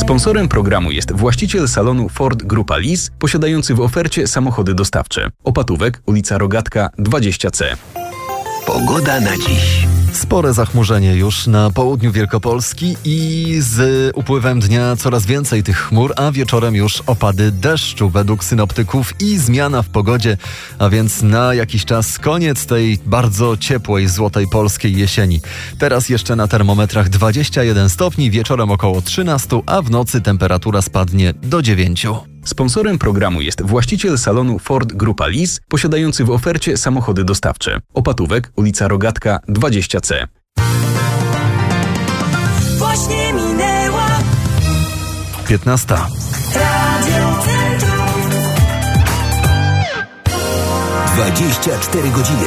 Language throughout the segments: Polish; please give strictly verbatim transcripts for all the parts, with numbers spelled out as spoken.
Sponsorem programu jest właściciel salonu Ford Grupa Lis, posiadający w ofercie samochody dostawcze. Opatówek, ulica Rogatka dwadzieścia C. Pogoda na dziś. Spore zachmurzenie już na południu Wielkopolski i z upływem dnia coraz więcej tych chmur, a wieczorem już opady deszczu według synoptyków i zmiana w pogodzie, a więc na jakiś czas koniec tej bardzo ciepłej, złotej polskiej jesieni. Teraz jeszcze na termometrach dwadzieścia jeden stopni, wieczorem około trzynaście, a w nocy temperatura spadnie do dziewięciu. Sponsorem programu jest właściciel salonu Ford Grupa Lis, posiadający w ofercie samochody dostawcze. Opatówek, ulica Rogatka dwadzieścia C. Właśnie minęła piętnasta. Radio Centrum. dwadzieścia cztery godziny.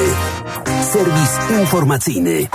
Serwis informacyjny.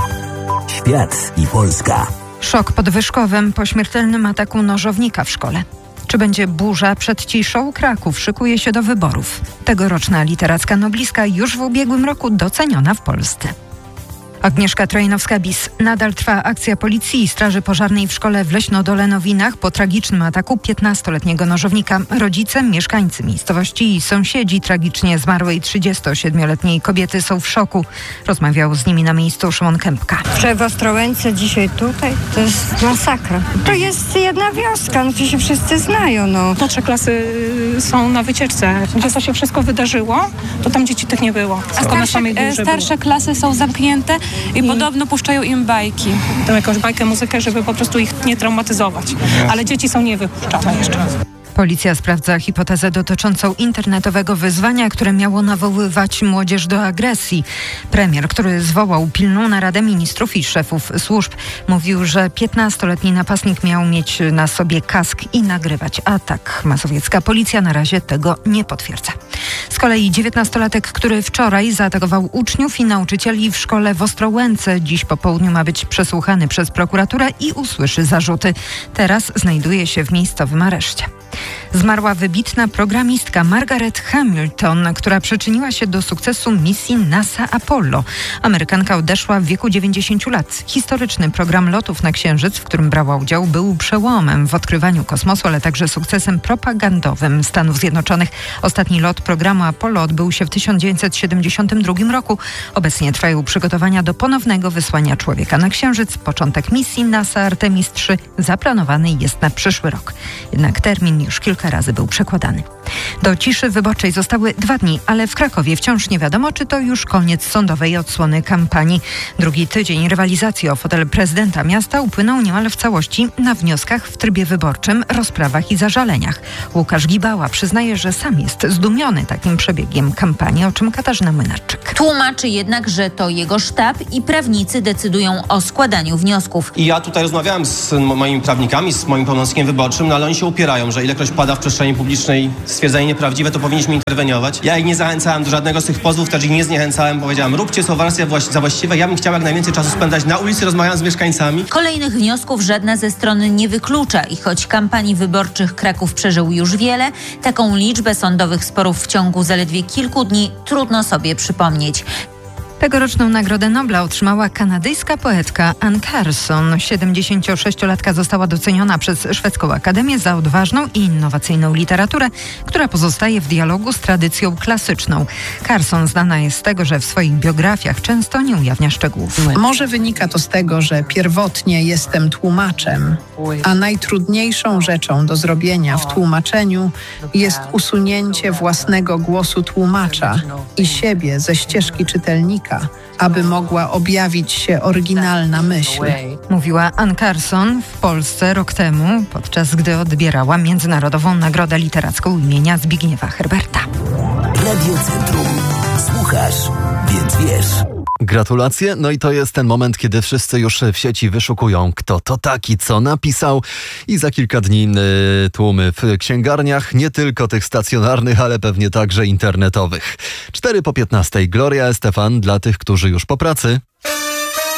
Świat i Polska. Szok podwyżkowym po śmiertelnym ataku nożownika w szkole. Czy będzie burza przed ciszą? Kraków szykuje się do wyborów. Tegoroczna literacka noblistka już w ubiegłym roku doceniona w Polsce. Agnieszka Trojnowska-Bis. Nadal trwa akcja policji i straży pożarnej w szkole w Leśno-Dole-Nowinach po tragicznym ataku piętnastoletniego nożownika. Rodzice, mieszkańcy miejscowości i sąsiedzi tragicznie zmarłej trzydziestosiedmioletniej kobiety są w szoku. Rozmawiał z nimi na miejscu Szymon Kępka. Wczoraj w Ostrołęce, dzisiaj tutaj. To jest masakra. To jest jedna wioska, no to się wszyscy znają, no. Młodsze klasy są na wycieczce. Gdzie to się wszystko wydarzyło, to tam dzieci tych nie było. A starsze, starsze klasy są zamknięte i, I podobno puszczają im bajki. Tam jakąś bajkę, muzykę, żeby po prostu ich nie traumatyzować. Ale dzieci są niewypuszczane jeszcze. Policja sprawdza hipotezę dotyczącą internetowego wyzwania, które miało nawoływać młodzież do agresji. Premier, który zwołał pilną naradę ministrów i szefów służb, mówił, że piętnastoletni napastnik miał mieć na sobie kask i nagrywać atak. Mazowiecka policja na razie tego nie potwierdza. Z kolei dziewiętnastolatek, który wczoraj zaatakował uczniów i nauczycieli w szkole w Ostrołęce, dziś po południu ma być przesłuchany przez prokuraturę i usłyszy zarzuty. Teraz znajduje się w miejscowym areszcie. Zmarła wybitna programistka Margaret Hamilton, która przyczyniła się do sukcesu misji NASA Apollo. Amerykanka odeszła w wieku dziewięćdziesięciu lat. Historyczny program lotów na Księżyc, w którym brała udział, był przełomem w odkrywaniu kosmosu, ale także sukcesem propagandowym Stanów Zjednoczonych. Ostatni lot programu Apollo odbył się w tysiąc dziewięćset siedemdziesiątym drugim roku. Obecnie trwają przygotowania do ponownego wysłania człowieka na Księżyc. Początek misji NASA Artemis trzy zaplanowany jest na przyszły rok. Jednak termin już kilka razy był przekładany. Do ciszy wyborczej zostały dwa dni, ale w Krakowie wciąż nie wiadomo, czy to już koniec sądowej odsłony kampanii. Drugi tydzień rywalizacji o fotel prezydenta miasta upłynął niemal w całości na wnioskach w trybie wyborczym, rozprawach i zażaleniach. Łukasz Gibała przyznaje, że sam jest zdumiony takim przebiegiem kampanii, o czym Katarzyna Młynarczyk. Tłumaczy jednak, że to jego sztab i prawnicy decydują o składaniu wniosków. I ja tutaj rozmawiałem z moimi prawnikami, z moim pełnomocnikiem wyborczym, no ale oni się upierają, że ilekroć pada w przestrzeni publicznej stwierdzenie nieprawdziwe, to powinniśmy interweniować. Ja ich nie zachęcałem do żadnego z tych pozwów, też ich nie zniechęcałem. Powiedziałem, róbcie co wersje za właściwe. Ja bym chciał jak najwięcej czasu spędzać na ulicy, rozmawiając z mieszkańcami. Kolejnych wniosków żadna ze stron nie wyklucza i choć kampanii wyborczych Kraków przeżył już wiele, taką liczbę sądowych sporów w ciągu zaledwie kilku dni trudno sobie przypomnieć. Tegoroczną Nagrodę Nobla otrzymała kanadyjska poetka Anne Carson. siedemdziesięciosześciolatka została doceniona przez Szwedzką Akademię za odważną i innowacyjną literaturę, która pozostaje w dialogu z tradycją klasyczną. Carson znana jest z tego, że w swoich biografiach często nie ujawnia szczegółów. Może wynika to z tego, że pierwotnie jestem tłumaczem, a najtrudniejszą rzeczą do zrobienia w tłumaczeniu jest usunięcie własnego głosu tłumacza i siebie ze ścieżki czytelnika, aby mogła objawić się oryginalna myśl. Mówiła Anne Carson w Polsce rok temu, podczas gdy odbierała Międzynarodową Nagrodę Literacką imienia Zbigniewa Herberta. Radio Centrum. Słuchasz, więc wiesz. Gratulacje. No i to jest ten moment, kiedy wszyscy już w sieci wyszukują, kto to taki, co napisał. I za kilka dni y, tłumy w księgarniach, nie tylko tych stacjonarnych, ale pewnie także internetowych. cztery po piętnastej. Gloria Estefan dla tych, którzy już po pracy.